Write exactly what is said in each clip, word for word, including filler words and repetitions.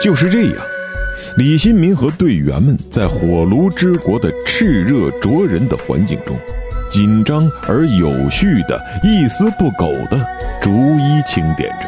就是这样，李新民和队员们在火炉之国的炽热灼人的环境中，紧张而有序的、一丝不苟的逐一清点着。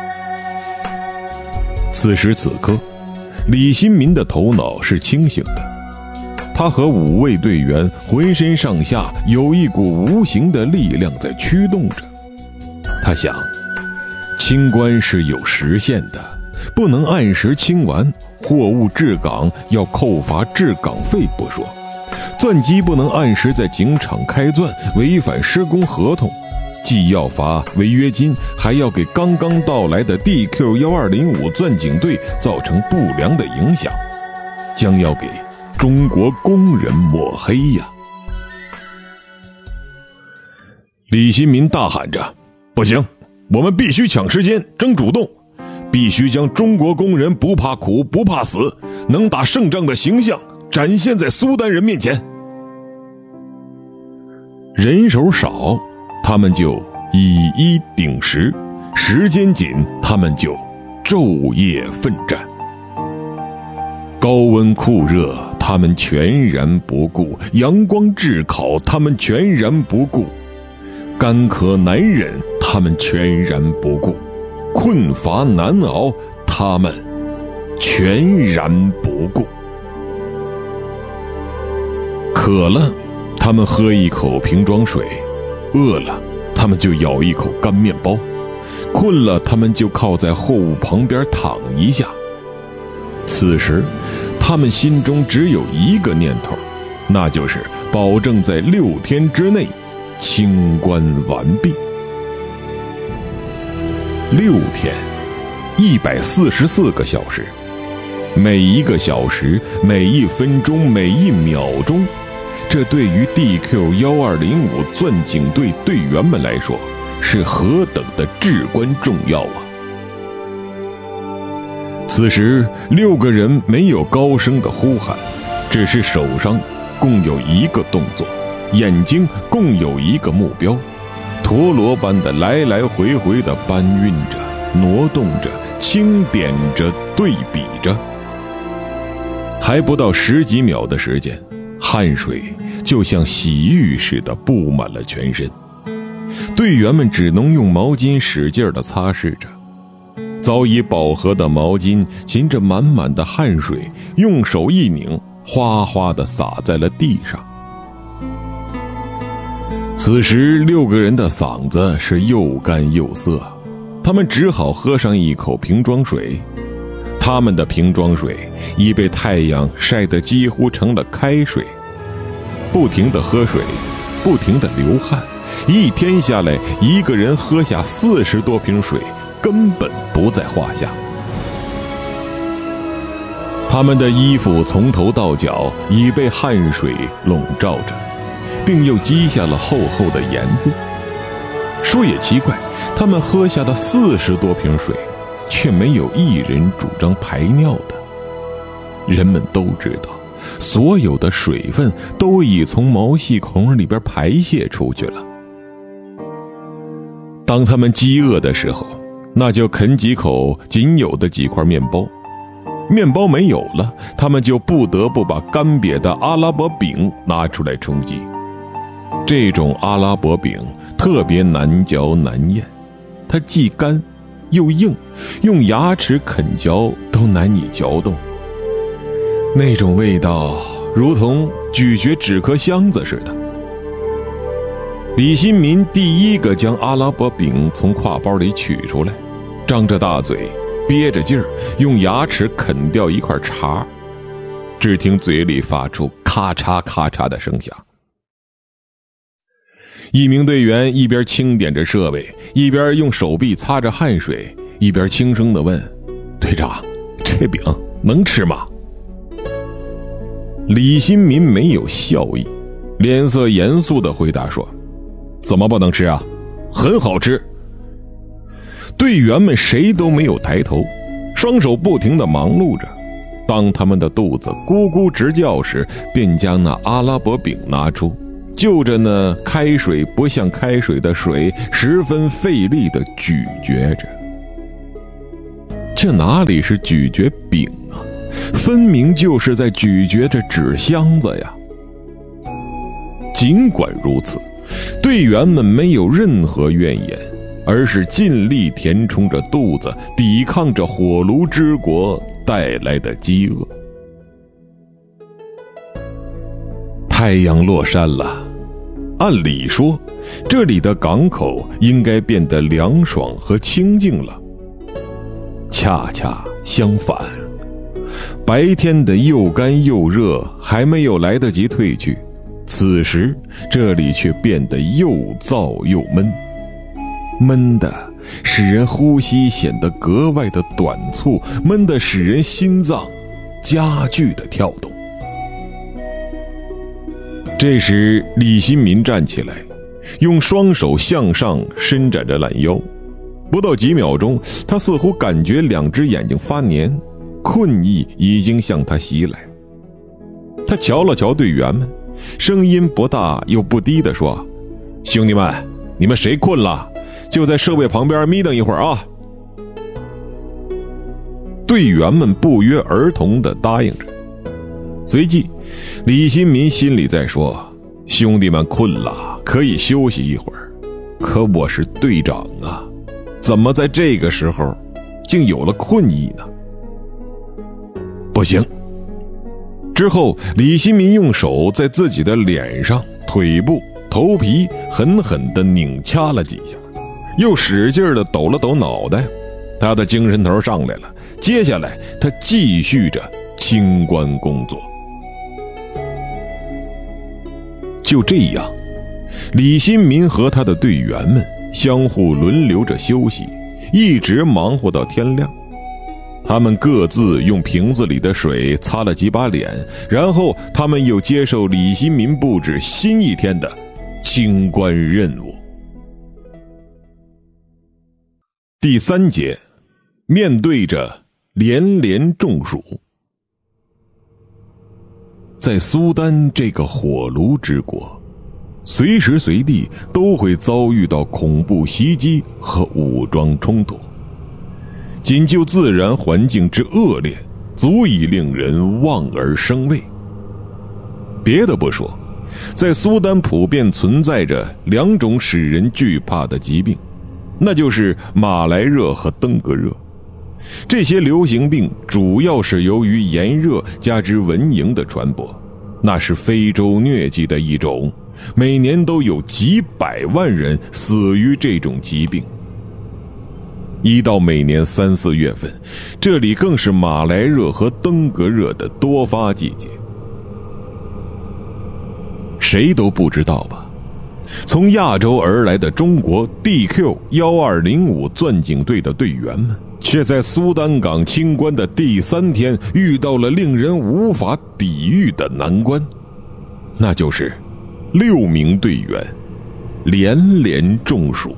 此时此刻，李新民的头脑是清醒的，他和五位队员浑身上下有一股无形的力量在驱动着。他想，清关是有时限的，不能按时清完，货物至港要扣罚治港费不说，钻机不能按时在警场开钻，违反施工合同，既要罚违约金，还要给刚刚到来的 D Q 一二零五钻警队造成不良的影响，将要给中国工人抹黑呀！李新民大喊着：不行，我们必须抢时间，争主动，必须将中国工人不怕苦不怕死，能打胜仗的形象展现在苏丹人面前。人手少，他们就以一顶十；时间紧，他们就昼夜奋战。高温酷热，他们全然不顾；阳光炙烤，他们全然不顾；干渴难忍，他们全然不顾；困乏难熬，他们全然不顾。渴了，他们喝一口瓶装水；饿了，他们就咬一口干面包；困了，他们就靠在货物旁边躺一下。此时他们心中只有一个念头，那就是保证在六天之内清关完毕。六天，一百四十四个小时，每一个小时，每一分钟，每一秒钟，这对于 D Q 一二零五钻警队队员们来说是何等的至关重要啊！此时六个人没有高声的呼喊，只是手上共有一个动作，眼睛共有一个目标，陀螺般的来来回回的搬运着、挪动着、清点着、对比着。还不到十几秒的时间，汗水就像洗浴似的布满了全身，队员们只能用毛巾使劲地擦拭着。早已饱和的毛巾噙着满满的汗水，用手一拧，哗哗地洒在了地上。此时六个人的嗓子是又干又涩，他们只好喝上一口瓶装水。他们的瓶装水已被太阳晒得几乎成了开水，不停地喝水，不停地流汗，一天下来，一个人喝下四十多瓶水根本不在话下。他们的衣服从头到脚已被汗水笼罩着，并又积下了厚厚的盐渍。说也奇怪，他们喝下了四十多瓶水，却没有一人主张排尿的。人们都知道，所有的水分都已从毛细孔里边排泄出去了。当他们饥饿的时候，那就啃几口仅有的几块面包，面包没有了，他们就不得不把干瘪的阿拉伯饼拿出来充饥。这种阿拉伯饼特别难嚼难咽，它既干又硬，用牙齿啃嚼都难以嚼动，那种味道如同咀嚼纸壳箱子似的。李新民第一个将阿拉伯饼从挎包里取出来，张着大嘴，憋着劲儿，用牙齿啃掉一块茶，只听嘴里发出咔嚓咔嚓的声响。一名队员一边清点着设备，一边用手臂擦着汗水，一边轻声地问：队长，这饼能吃吗？李新民没有笑意，脸色严肃地回答说：怎么不能吃啊？很好吃。队员们谁都没有抬头，双手不停地忙碌着。当他们的肚子咕咕直叫时，便将那阿拉伯饼拿出，就着那开水不像开水的水，十分费力地咀嚼着。就这哪里是咀嚼饼啊，分明就是在咀嚼着纸箱子呀。尽管如此，队员们没有任何怨言，而是尽力填充着肚子，抵抗着火炉之国带来的饥饿。太阳落山了，按理说这里的港口应该变得凉爽和清静了。恰恰相反，白天的又干又热还没有来得及退去，此时这里却变得又燥又闷，闷的使人呼吸显得格外的短促，闷的使人心脏加剧的跳动。这时李新民站起来，用双手向上伸展着懒腰，不到几秒钟，他似乎感觉两只眼睛发黏，困意已经向他袭来。他瞧了瞧队员们，声音不大又不低地说：兄弟们，你们谁困了，就在设备旁边眯瞪一会儿啊。队员们不约而同地答应着。随即李新民心里在说：兄弟们困了，可以休息一会儿，可我是队长啊，怎么在这个时候竟有了困意呢？不行。之后李新民用手在自己的脸上、腿部、头皮狠狠地拧掐了几下，又使劲地抖了抖脑袋，他的精神头上来了。接下来他继续着清关工作。就这样，李新民和他的队员们相互轮流着休息，一直忙活到天亮。他们各自用瓶子里的水擦了几把脸，然后他们又接受李新民布置新一天的清关任务。第三节，面对着连连中暑。在苏丹这个火炉之国，随时随地都会遭遇到恐怖袭击和武装冲突。仅就自然环境之恶劣，足以令人望而生畏。别的不说，在苏丹普遍存在着两种使人惧怕的疾病，那就是马来热和登革热。这些流行病主要是由于炎热加之蚊蝇的传播，那是非洲疟疾的一种，每年都有几百万人死于这种疾病。一到每年三四月份，这里更是马来热和登革热的多发季节。谁都不知道吧，从亚洲而来的中国 D Q 一二零五钻井队的队员们，却在苏丹港清关的第三天遇到了令人无法抵御的难关，那就是六名队员连连中暑。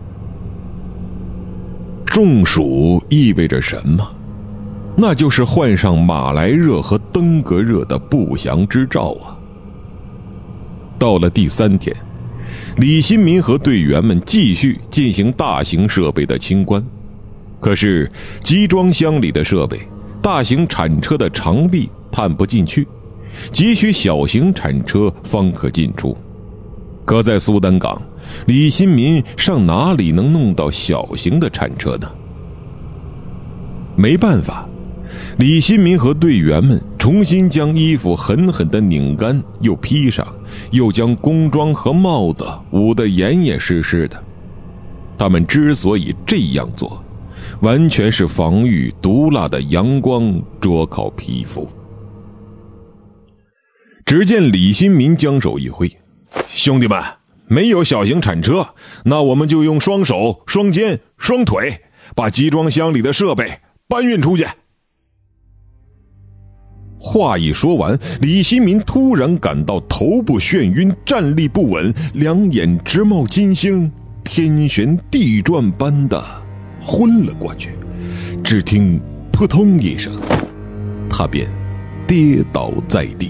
中暑意味着什么？那就是患上马来热和登革热的不祥之兆啊。到了第三天，李新民和队员们继续进行大型设备的清关。可是集装箱里的设备，大型铲车的长臂探不进去，急需小型铲车方可进出。可在苏丹港，李新民上哪里能弄到小型的铲车呢？没办法，李新民和队员们重新将衣服狠狠地拧干又披上，又将工装和帽子捂得严严实实的。他们之所以这样做，完全是防御毒辣的阳光灼烤皮肤。只见李新民将手一挥：兄弟们，没有小型铲车，那我们就用双手、双肩、双腿把集装箱里的设备搬运出去。话一说完，李新民突然感到头部眩晕，站立不稳，两眼直冒金星，天旋地转般的昏了过去。只听扑通一声，他便跌倒在地。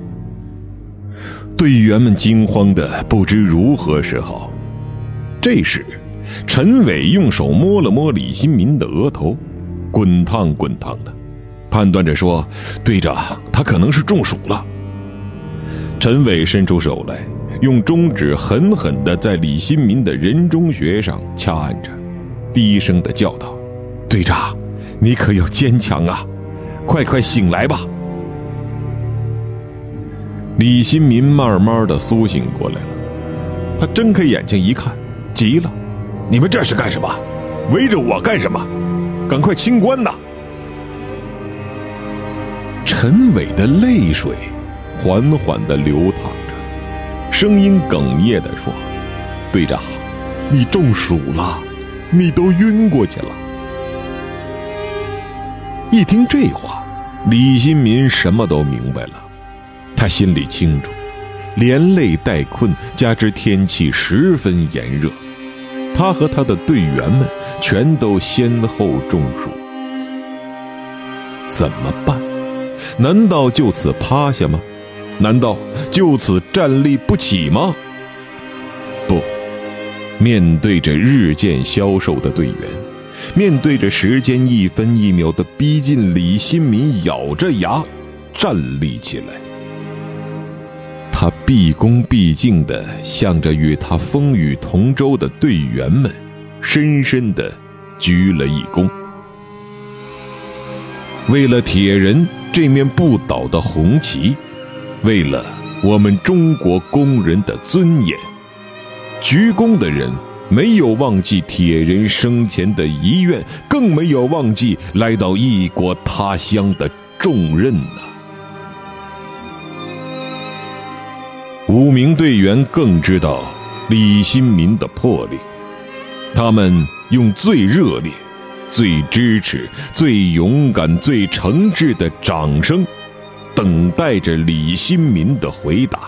队员们惊慌的不知如何是好。这时陈伟用手摸了摸李新民的额头， 滚烫滚烫的，判断着说：“队长，他可能是中暑了。”陈伟伸出手来，用中指狠狠地在李新民的人中穴上掐按着，低声地叫道：“队长，你可要坚强啊，快快醒来吧！”李新民慢慢地苏醒过来了，他睁开眼睛一看，急了：“你们这是干什么？围着我干什么？赶快清关呐！”陈伟的泪水缓缓地流淌着，声音哽咽地说：“队长，你中暑了，你都晕过去了。”一听这话，李新民什么都明白了。他心里清楚，连累带困，加之天气十分炎热，他和他的队员们全都先后中暑。怎么办？难道就此趴下吗？难道就此站立不起吗？不，面对着日渐消瘦的队员，面对着时间一分一秒的逼近，李新民咬着牙站立起来。他毕恭毕敬地向着与他风雨同舟的队员们深深地鞠了一躬。为了铁人这面不倒的红旗，为了我们中国工人的尊严，鞠躬的人没有忘记铁人生前的遗愿，更没有忘记来到异国他乡的重任啊！五名队员更知道李新民的魄力，他们用最热烈、最支持、最勇敢、最诚挚的掌声，等待着李新民的回答。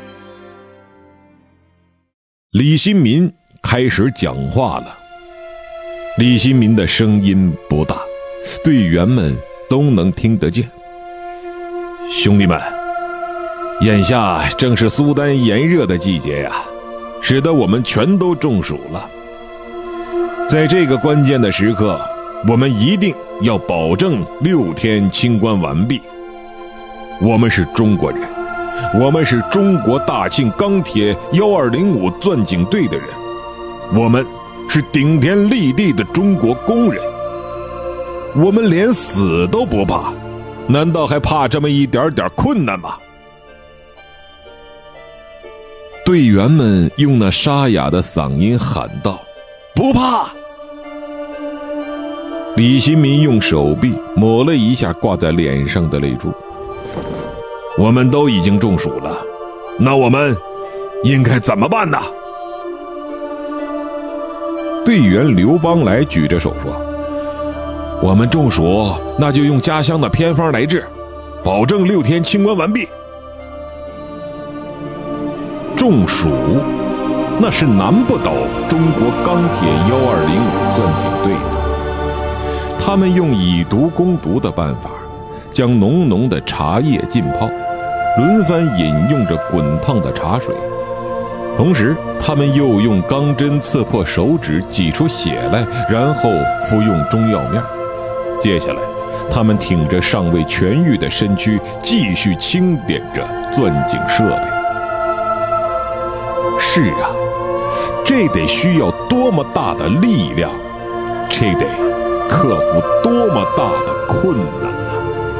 李新民开始讲话了。李新民的声音不大，队员们都能听得见。兄弟们，眼下正是苏丹炎热的季节呀，使得我们全都中暑了。在这个关键的时刻，我们一定要保证六天清关完毕。我们是中国人，我们是中国大庆钢铁一二零五钻井队的人，我们是顶天立地的中国工人，我们连死都不怕，难道还怕这么一点点困难吗？队员们用那沙哑的嗓音喊道：“不怕！”李新民用手臂抹了一下挂在脸上的泪珠。我们都已经中暑了，那我们应该怎么办呢？队员刘邦来举着手说：“我们中暑，那就用家乡的偏方来治，保证六天清关完毕。”中暑，那是难不倒中国钢铁一二零五钻井队的。他们用以毒攻毒的办法，将浓浓的茶叶浸泡，轮番饮用着滚烫的茶水，同时他们又用钢针刺破手指，挤出血来，然后服用中药面。接下来他们挺着尚未痊愈的身躯，继续清点着钻井设备。是啊，这得需要多么大的力量，这得克服多么大的困难啊！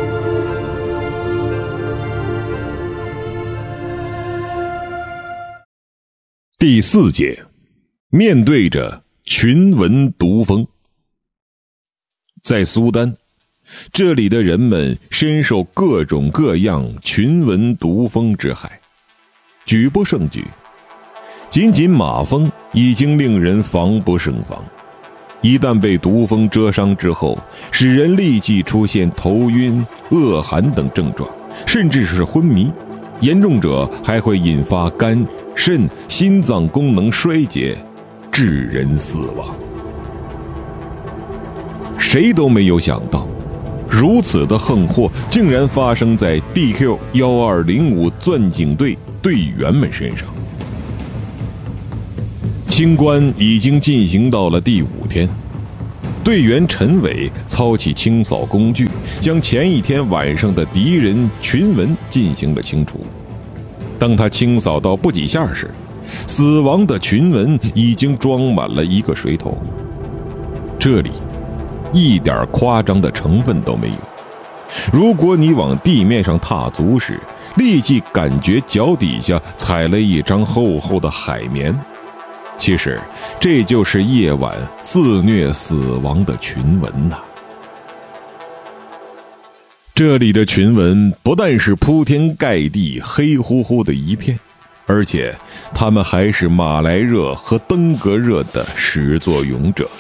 第四节，面对着群蚊毒蜂。在苏丹，这里的人们深受各种各样群蚊毒蜂之害，举不胜举。仅仅马蜂已经令人防不胜防，一旦被毒蜂蛰伤之后，使人立即出现头晕、恶寒等症状，甚至是昏迷，严重者还会引发肝、肾、心脏功能衰竭，致人死亡。谁都没有想到，如此的横祸竟然发生在 D Q 一二零五钻井队队员们身上。清关已经进行到了第五天， 队员陈伟操起清扫工具，将前一天晚上的敌人群文进行了清除。当他清扫到补给线时，死亡的群文已经装满了一个水桶。这里一点夸张的成分都没有。如果你往地面上踏足时，立即感觉脚底下踩了一张厚厚的海绵。其实这就是夜晚肆虐死亡的群文呐、啊。这里的群文不但是铺天盖地黑乎乎的一片，而且他们还是马来热和登革热的始作俑者。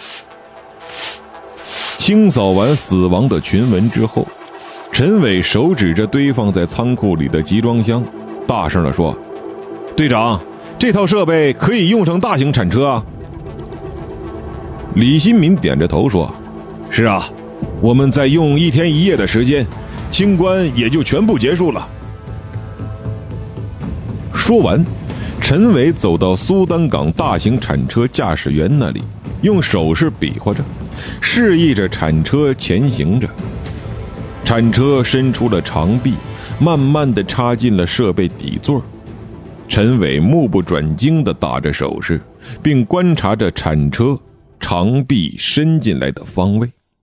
清扫完死亡的群文之后，陈伟手指着堆放在仓库里的集装箱，大声地说：队长，这套设备可以用上大型铲车啊。李新民点着头说：是啊，我们再用一天一夜的时间，清关也就全部结束了。说完，陈伟走到苏丹港大型铲车驾驶员那里，用手势比划着，示意着铲车前行着。铲车伸出了长臂，慢慢地插进了设备底座。陈伟目不转睛地打着手势，并观察着铲车长臂伸进来的方位。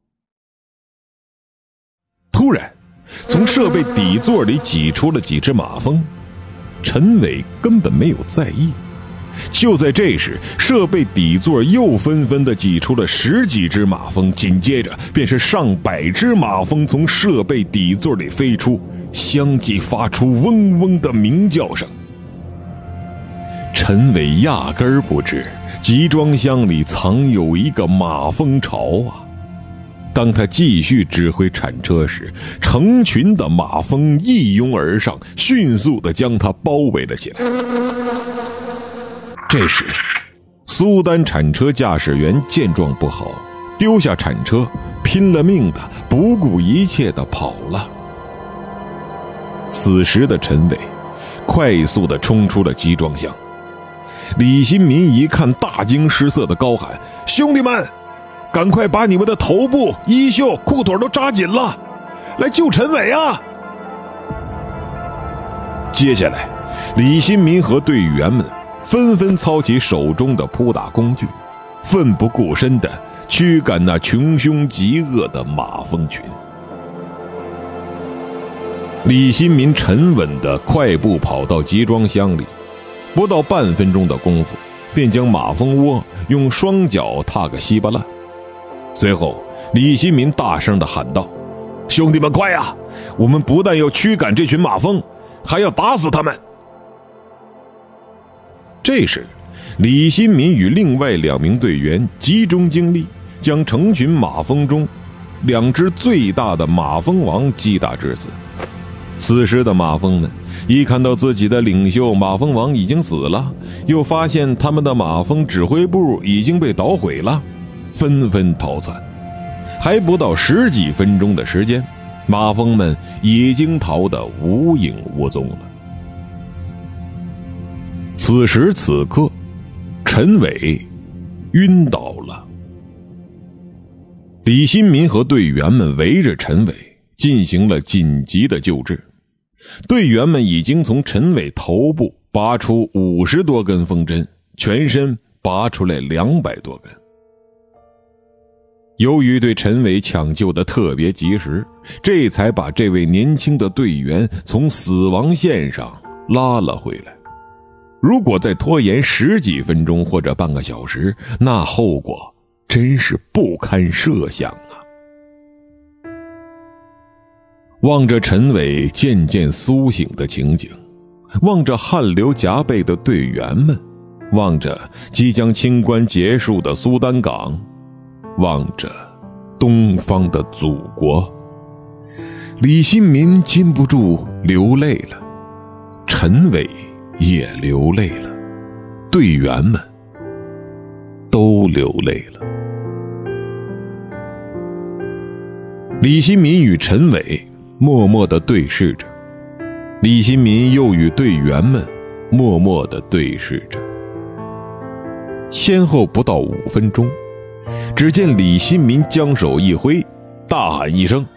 突然，从设备底座里挤出了几只马蜂，陈伟根本没有在意。就在这时，设备底座又纷纷地挤出了十几只马蜂，紧接着便是上百只马蜂从设备底座里飞出，相继发出嗡嗡的鸣叫声。陈伟压根儿不知集装箱里藏有一个马蜂巢啊！当他继续指挥铲车时，成群的马蜂一拥而上，迅速地将他包围了起来。这时，苏丹铲车驾驶员见状不好，丢下铲车，拼了命的不顾一切的跑了。此时的陈伟快速地冲出了集装箱。李新民一看，大惊失色的高喊：兄弟们，赶快把你们的头部、衣袖、裤腿都扎紧了，来救陈伟啊！接下来，李新民和队员们纷纷操起手中的扑打工具，奋不顾身地驱赶那穷凶极恶的马蜂群。李新民沉稳地快步跑到集装箱里，不到半分钟的功夫，便将马蜂窝用双脚踏个稀巴烂。随后，李新民大声地喊道：兄弟们快呀，我们不但要驱赶这群马蜂，还要打死他们。这时，李新民与另外两名队员集中精力，将成群马蜂中两只最大的马蜂王击打致死。此时的马蜂们一看到自己的领袖马蜂王已经死了，又发现他们的马蜂指挥部已经被捣毁了，纷纷逃窜。还不到十几分钟的时间，马蜂们已经逃得无影无踪了。此时此刻，陈伟晕倒了。李新民和队员们围着陈伟进行了紧急的救治。队员们已经从陈伟头部拔出五十多根风针，全身拔出来两百多根。由于对陈伟抢救的特别及时，这才把这位年轻的队员从死亡线上拉了回来。如果再拖延十几分钟或者半个小时，那后果真是不堪设想啊！望着陈伟渐渐苏醒的情景，望着汗流浃背的队员们，望着即将清关结束的苏丹港，望着东方的祖国，李新民禁不住流泪了，陈伟也流泪了，队员们都流泪了。李新民与陈伟默默地对视着，李新民又与队员们默默地对视着。先后不到五分钟， 只见李新民将手一挥，大喊一声：“